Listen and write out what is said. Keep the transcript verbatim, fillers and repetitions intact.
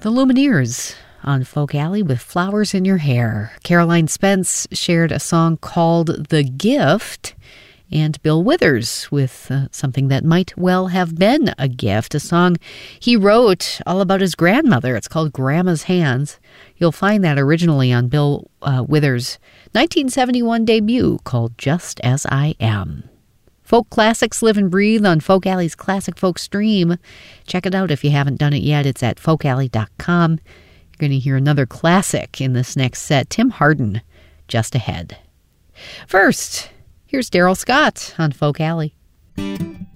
The Lumineers on Folk Alley with Flowers in Your Hair. Caroline Spence shared a song called The Gift, and Bill Withers with uh, something that might well have been a gift, a song he wrote all about his grandmother. It's called Grandma's Hands. You'll find that originally on Bill uh, Withers' nineteen seventy-one debut called Just As I Am. Folk classics live and breathe on Folk Alley's Classic Folk Stream. Check it out if you haven't done it yet. It's at folk alley dot com. You're going to hear another classic in this next set, Tim Hardin, Just Ahead. First, here's Daryl Scott on Folk Alley.